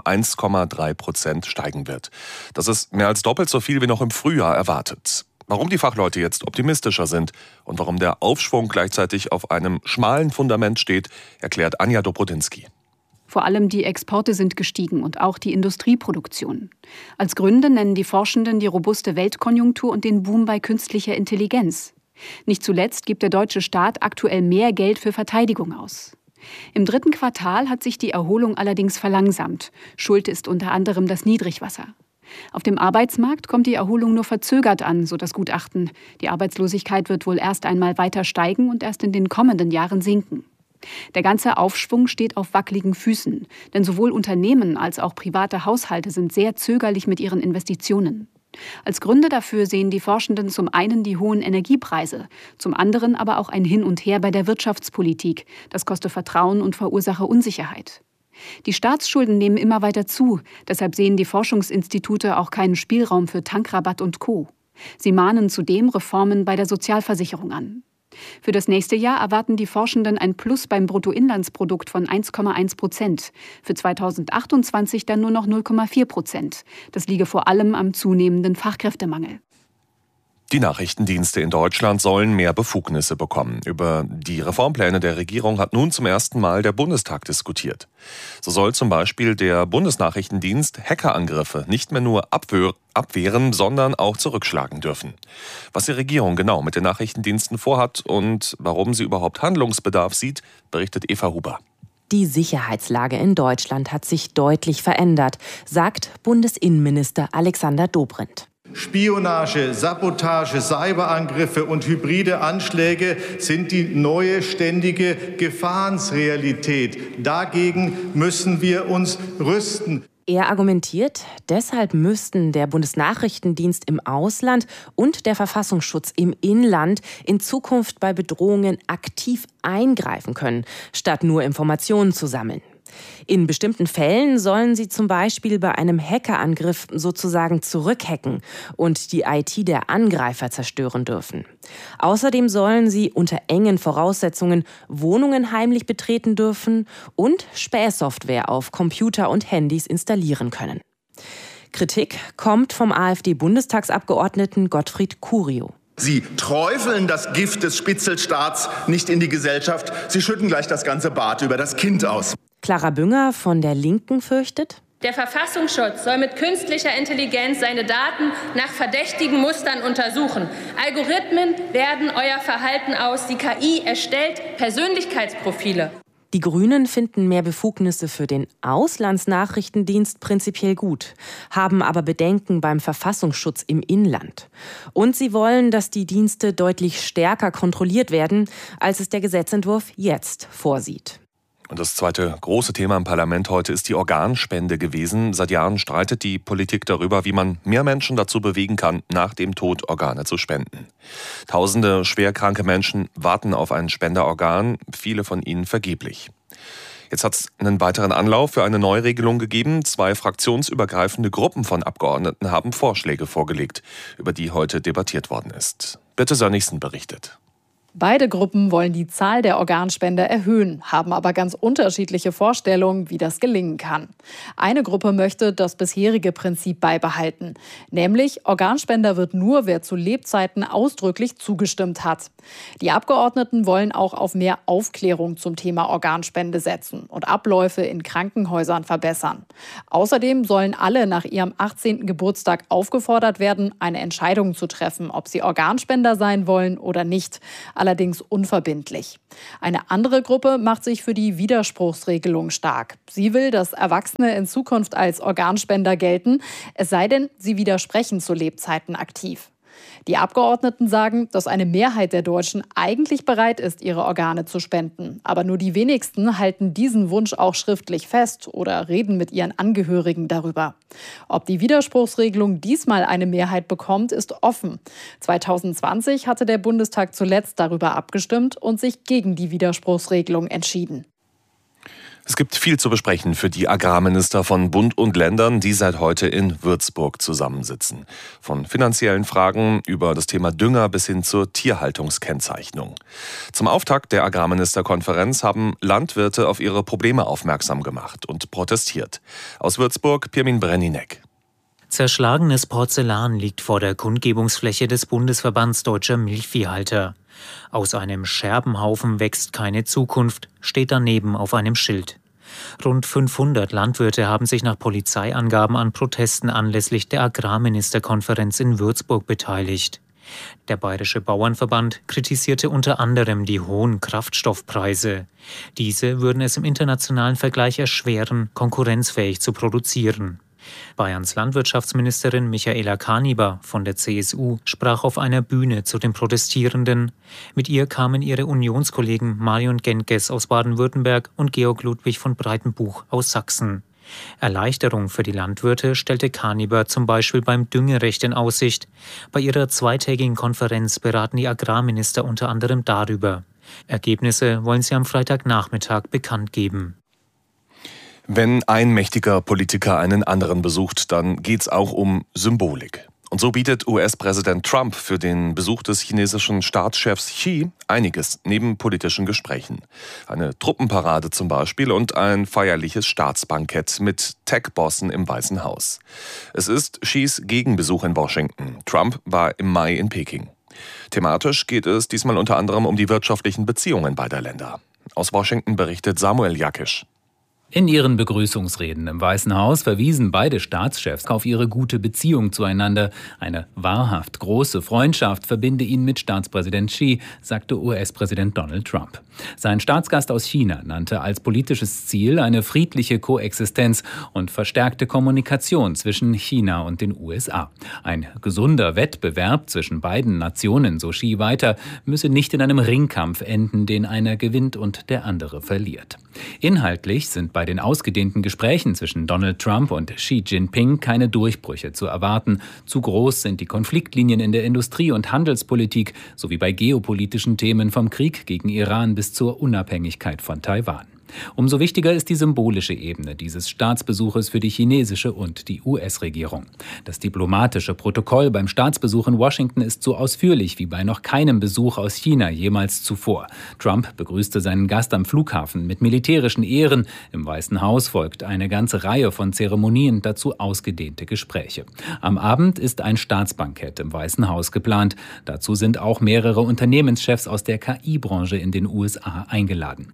1,3% steigen wird. Das ist mehr als doppelt so viel wie noch im Frühjahr erwartet. Warum die Fachleute jetzt optimistischer sind und warum der Aufschwung gleichzeitig auf einem schmalen Fundament steht, erklärt Anja Dobrodinsky. Vor allem die Exporte sind gestiegen und auch die Industrieproduktion. Als Gründe nennen die Forschenden die robuste Weltkonjunktur und den Boom bei künstlicher Intelligenz. Nicht zuletzt gibt der deutsche Staat aktuell mehr Geld für Verteidigung aus. Im 3. Quartal hat sich die Erholung allerdings verlangsamt. Schuld ist unter anderem das Niedrigwasser. Auf dem Arbeitsmarkt kommt die Erholung nur verzögert an, so das Gutachten. Die Arbeitslosigkeit wird wohl erst einmal weiter steigen und erst in den kommenden Jahren sinken. Der ganze Aufschwung steht auf wackeligen Füßen, denn sowohl Unternehmen als auch private Haushalte sind sehr zögerlich mit ihren Investitionen. Als Gründe dafür sehen die Forschenden zum einen die hohen Energiepreise, zum anderen aber auch ein Hin und Her bei der Wirtschaftspolitik. Das koste Vertrauen und verursache Unsicherheit. Die Staatsschulden nehmen immer weiter zu, deshalb sehen die Forschungsinstitute auch keinen Spielraum für Tankrabatt und Co. Sie mahnen zudem Reformen bei der Sozialversicherung an. Für das nächste Jahr erwarten die Forschenden ein Plus beim Bruttoinlandsprodukt von 1,1%, für 2028 dann nur noch 0,4%. Das liege vor allem am zunehmenden Fachkräftemangel. Die Nachrichtendienste in Deutschland sollen mehr Befugnisse bekommen. Über die Reformpläne der Regierung hat nun zum ersten Mal der Bundestag diskutiert. So soll zum Beispiel der Bundesnachrichtendienst Hackerangriffe nicht mehr nur abwehren, sondern auch zurückschlagen dürfen. Was die Regierung genau mit den Nachrichtendiensten vorhat und warum sie überhaupt Handlungsbedarf sieht, berichtet Eva Huber. Die Sicherheitslage in Deutschland hat sich deutlich verändert, sagt Bundesinnenminister Alexander Dobrindt. Spionage, Sabotage, Cyberangriffe und hybride Anschläge sind die neue ständige Gefahrensrealität. Dagegen müssen wir uns rüsten. Er argumentiert, deshalb müssten der Bundesnachrichtendienst im Ausland und der Verfassungsschutz im Inland in Zukunft bei Bedrohungen aktiv eingreifen können, statt nur Informationen zu sammeln. In bestimmten Fällen sollen sie zum Beispiel bei einem Hackerangriff sozusagen zurückhacken und die IT der Angreifer zerstören dürfen. Außerdem sollen sie unter engen Voraussetzungen Wohnungen heimlich betreten dürfen und Spähsoftware auf Computer und Handys installieren können. Kritik kommt vom AfD-Bundestagsabgeordneten Gottfried Curio. Sie träufeln das Gift des Spitzelstaats nicht in die Gesellschaft. Sie schütten gleich das ganze Bad über das Kind aus. Clara Bünger von der Linken fürchtet: Der Verfassungsschutz soll mit künstlicher Intelligenz seine Daten nach verdächtigen Mustern untersuchen. Algorithmen werten euer Verhalten aus. Die KI erstellt Persönlichkeitsprofile. Die Grünen finden mehr Befugnisse für den Auslandsnachrichtendienst prinzipiell gut, haben aber Bedenken beim Verfassungsschutz im Inland. Und sie wollen, dass die Dienste deutlich stärker kontrolliert werden, als es der Gesetzentwurf jetzt vorsieht. Und das zweite große Thema im Parlament heute ist die Organspende gewesen. Seit Jahren streitet die Politik darüber, wie man mehr Menschen dazu bewegen kann, nach dem Tod Organe zu spenden. Tausende schwerkranke Menschen warten auf ein Spenderorgan, viele von ihnen vergeblich. Jetzt hat es einen weiteren Anlauf für eine Neuregelung gegeben. 2 fraktionsübergreifende Gruppen von Abgeordneten haben Vorschläge vorgelegt, über die heute debattiert worden ist. Birte Sönnigsen berichtet. Beide Gruppen wollen die Zahl der Organspender erhöhen, haben aber ganz unterschiedliche Vorstellungen, wie das gelingen kann. Eine Gruppe möchte das bisherige Prinzip beibehalten, nämlich Organspender wird nur, wer zu Lebzeiten ausdrücklich zugestimmt hat. Die Abgeordneten wollen auch auf mehr Aufklärung zum Thema Organspende setzen und Abläufe in Krankenhäusern verbessern. Außerdem sollen alle nach ihrem 18. Geburtstag aufgefordert werden, eine Entscheidung zu treffen, ob sie Organspender sein wollen oder nicht. Allerdings unverbindlich. Eine andere Gruppe macht sich für die Widerspruchsregelung stark. Sie will, dass Erwachsene in Zukunft als Organspender gelten, es sei denn, sie widersprechen zu Lebzeiten aktiv. Die Abgeordneten sagen, dass eine Mehrheit der Deutschen eigentlich bereit ist, ihre Organe zu spenden. Aber nur die wenigsten halten diesen Wunsch auch schriftlich fest oder reden mit ihren Angehörigen darüber. Ob die Widerspruchsregelung diesmal eine Mehrheit bekommt, ist offen. 2020 hatte der Bundestag zuletzt darüber abgestimmt und sich gegen die Widerspruchsregelung entschieden. Es gibt viel zu besprechen für die Agrarminister von Bund und Ländern, die seit heute in Würzburg zusammensitzen. Von finanziellen Fragen über das Thema Dünger bis hin zur Tierhaltungskennzeichnung. Zum Auftakt der Agrarministerkonferenz haben Landwirte auf ihre Probleme aufmerksam gemacht und protestiert. Aus Würzburg, Pirmin Brenninek. Zerschlagenes Porzellan liegt vor der Kundgebungsfläche des Bundesverbands Deutscher Milchviehhalter. Aus einem Scherbenhaufen wächst keine Zukunft, steht daneben auf einem Schild. Rund 500 Landwirte haben sich nach Polizeiangaben an Protesten anlässlich der Agrarministerkonferenz in Würzburg beteiligt. Der Bayerische Bauernverband kritisierte unter anderem die hohen Kraftstoffpreise. Diese würden es im internationalen Vergleich erschweren, konkurrenzfähig zu produzieren. Bayerns Landwirtschaftsministerin Michaela Kaniber von der CSU sprach auf einer Bühne zu den Protestierenden. Mit ihr kamen ihre Unionskollegen Marion Genkes aus Baden-Württemberg und Georg Ludwig von Breitenbuch aus Sachsen. Erleichterung für die Landwirte stellte Kaniber zum Beispiel beim Düngerecht in Aussicht. Bei ihrer zweitägigen Konferenz beraten die Agrarminister unter anderem darüber. Ergebnisse wollen sie am Freitagnachmittag bekannt geben. Wenn ein mächtiger Politiker einen anderen besucht, dann geht's auch um Symbolik. Und so bietet US-Präsident Trump für den Besuch des chinesischen Staatschefs Xi einiges neben politischen Gesprächen. Eine Truppenparade zum Beispiel und ein feierliches Staatsbankett mit Tech-Bossen im Weißen Haus. Es ist Xis Gegenbesuch in Washington. Trump war im Mai in Peking. Thematisch geht es diesmal unter anderem um die wirtschaftlichen Beziehungen beider Länder. Aus Washington berichtet Samuel Jakisch. In ihren Begrüßungsreden im Weißen Haus verwiesen beide Staatschefs auf ihre gute Beziehung zueinander. Eine wahrhaft große Freundschaft verbinde ihn mit Staatspräsident Xi, sagte US-Präsident Donald Trump. Sein Staatsgast aus China nannte als politisches Ziel eine friedliche Koexistenz und verstärkte Kommunikation zwischen China und den USA. Ein gesunder Wettbewerb zwischen beiden Nationen, so Xi weiter, müsse nicht in einem Ringkampf enden, den einer gewinnt und der andere verliert. Inhaltlich sind bei den ausgedehnten Gesprächen zwischen Donald Trump und Xi Jinping keine Durchbrüche zu erwarten. Zu groß sind die Konfliktlinien in der Industrie- und Handelspolitik sowie bei geopolitischen Themen vom Krieg gegen Iran bis zur Unabhängigkeit von Taiwan. Umso wichtiger ist die symbolische Ebene dieses Staatsbesuches für die chinesische und die US-Regierung. Das diplomatische Protokoll beim Staatsbesuch in Washington ist so ausführlich wie bei noch keinem Besuch aus China jemals zuvor. Trump begrüßte seinen Gast am Flughafen mit militärischen Ehren. Im Weißen Haus folgt eine ganze Reihe von Zeremonien, dazu ausgedehnte Gespräche. Am Abend ist ein Staatsbankett im Weißen Haus geplant. Dazu sind auch mehrere Unternehmenschefs aus der KI-Branche in den USA eingeladen.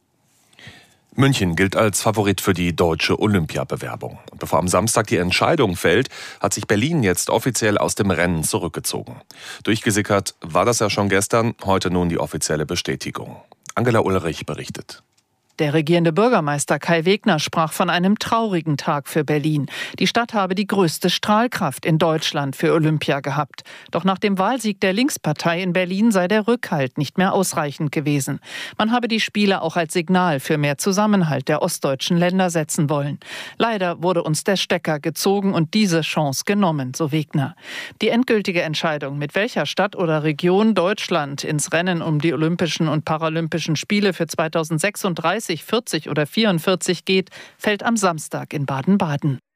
München gilt als Favorit für die deutsche Olympiabewerbung. Und bevor am Samstag die Entscheidung fällt, hat sich Berlin jetzt offiziell aus dem Rennen zurückgezogen. Durchgesickert war das ja schon gestern, heute nun die offizielle Bestätigung. Angela Ulrich berichtet. Der regierende Bürgermeister Kai Wegner sprach von einem traurigen Tag für Berlin. Die Stadt habe die größte Strahlkraft in Deutschland für Olympia gehabt. Doch nach dem Wahlsieg der Linkspartei in Berlin sei der Rückhalt nicht mehr ausreichend gewesen. Man habe die Spiele auch als Signal für mehr Zusammenhalt der ostdeutschen Länder setzen wollen. Leider wurde uns der Stecker gezogen und diese Chance genommen, so Wegner. Die endgültige Entscheidung, mit welcher Stadt oder Region Deutschland ins Rennen um die Olympischen und Paralympischen Spiele für 2036, 40 oder 44 geht, fällt am Samstag in Baden-Baden.